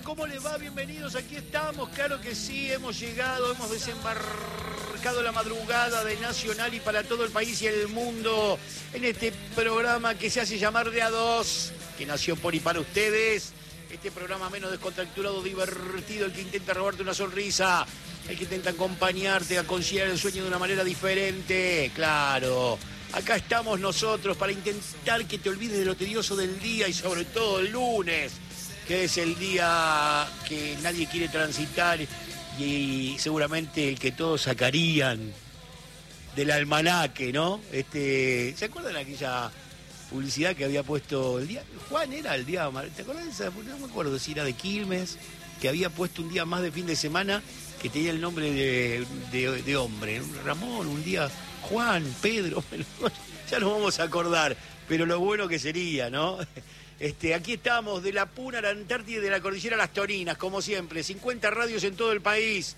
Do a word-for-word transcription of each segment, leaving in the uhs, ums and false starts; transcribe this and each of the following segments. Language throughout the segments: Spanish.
¿cómo les va? Bienvenidos, aquí estamos, claro que sí, hemos llegado, hemos desembarcado la madrugada de Nacional y para todo el país y el mundo en este programa que se hace llamar De A Dos, que nació por y para ustedes. Este programa menos descontracturado, divertido, el que intenta robarte una sonrisa, el que intenta acompañarte a conciliar el sueño de una manera diferente. Claro, acá estamos nosotros para intentar que te olvides de lo tedioso del día y sobre todo el lunes, que es el día que nadie quiere transitar y seguramente el que todos sacarían del almanaque, ¿no? Este, ¿se acuerdan de aquella publicidad que había puesto el día? Juan era el día, ¿te acuerdas de esa? No me acuerdo si era de Quilmes, que había puesto un día más de fin de semana que tenía el nombre de, de, de hombre. Ramón, un día, Juan, Pedro, ya nos vamos a acordar, pero lo bueno que sería, ¿no? Este, aquí estamos, de la Puna a la Antártida y de la Cordillera a las Torinas, como siempre, cincuenta radios en todo el país.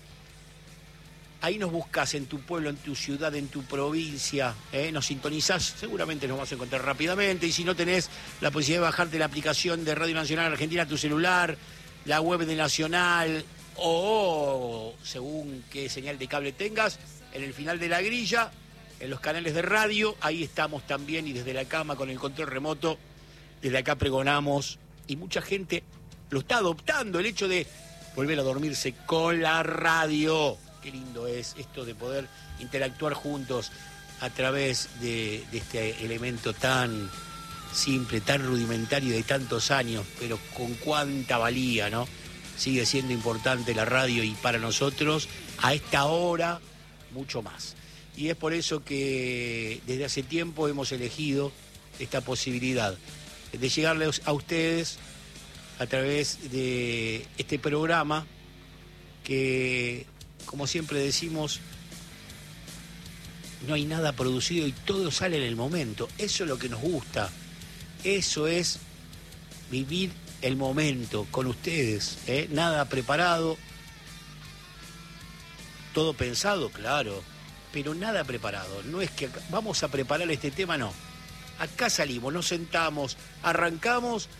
Ahí nos buscas en tu pueblo, en tu ciudad, en tu provincia, ¿eh? Nos sintonizás, seguramente nos vas a encontrar rápidamente. Y si no tenés la posibilidad de bajarte la aplicación de Radio Nacional Argentina a tu celular, la web de Nacional o según qué señal de cable tengas, en el final de la grilla, en los canales de radio, ahí estamos también y desde la cama con el control remoto, desde acá pregonamos y mucha gente lo está adoptando, el hecho de volver a dormirse con la radio. Qué lindo es esto de poder interactuar juntos a través de, de este elemento tan simple, tan rudimentario de tantos años, pero con cuánta valía, ¿no? Sigue siendo importante la radio y para nosotros, a esta hora, mucho más. Y es por eso que desde hace tiempo hemos elegido esta posibilidad de llegarles a ustedes a través de este programa que, como siempre decimos, no hay nada producido y todo sale en el momento. Eso es lo que nos gusta. Eso es vivir el momento con ustedes, ¿eh? Nada preparado, todo pensado, claro, pero nada preparado. No es que vamos a preparar este tema, no. Acá salimos, nos sentamos, arrancamos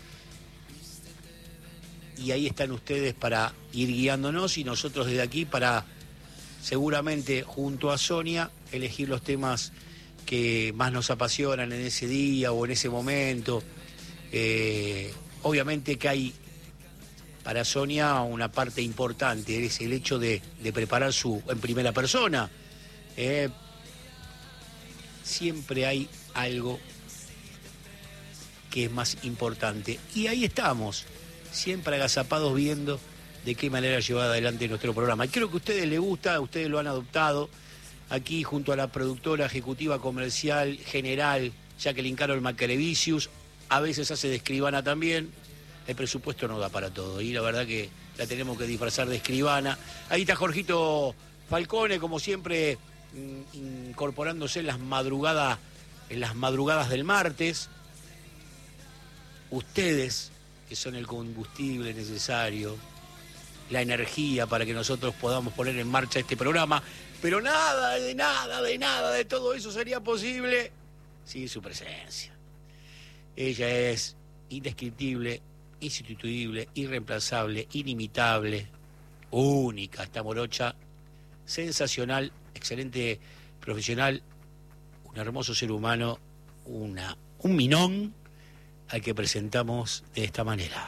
y ahí están ustedes para ir guiándonos y nosotros desde aquí para, seguramente junto a Sonia, elegir los temas que más nos apasionan en ese día o en ese momento. Eh, obviamente que hay para Sonia una parte importante, es el hecho de, de preparar su en primera persona. Eh, siempre hay algo que es más importante. Y ahí estamos, siempre agazapados viendo de qué manera llevar adelante nuestro programa. Y creo que a ustedes les gusta, a ustedes lo han adoptado, aquí junto a la productora ejecutiva comercial general, Jacqueline Carol Macrevicius, a veces hace de escribana también, el presupuesto no da para todo, y la verdad que la tenemos que disfrazar de escribana. Ahí está Jorgito Falcone, como siempre, incorporándose en las madrugadas, en las madrugadas del martes. Ustedes, que son el combustible necesario, la energía para que nosotros podamos poner en marcha este programa, pero nada, de nada, de nada, de todo eso sería posible sin su presencia. Ella es indescriptible, insustituible, irreemplazable, inimitable, única, esta morocha, sensacional, excelente profesional, un hermoso ser humano, una, un minón al que presentamos de esta manera.